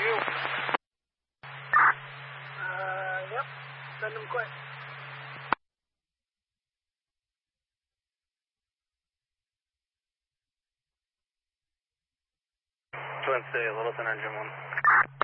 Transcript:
you? Yep. Send them quick. Twin City, Littleton, engine 1.